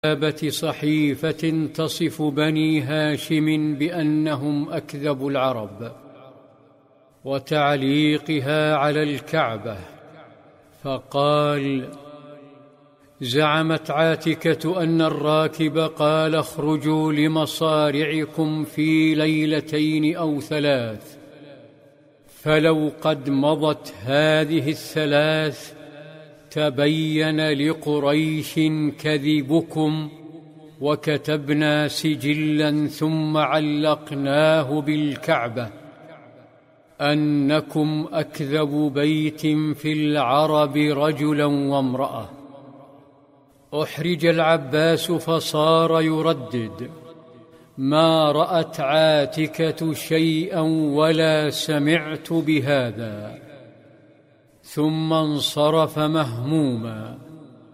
كتابة صحيفة تصف بني هاشم بأنهم أكذب العرب، وتعليقها على الكعبة، فقال: زعمت عاتكة أن الراكب قال: اخرجوا لمصارعكم في ليلتين أو ثلاث، فلو قد مضت هذه الثلاث تبين لقريش كذبكم، وكتبنا سجلا ثم علقناه بالكعبة أنكم أكذب بيت في العرب رجلا وامرأة. أحرج العباس فصار يردد: ما رأت عاتكة شيئا ولا سمعت بهذا، ثم انصرف مهموما.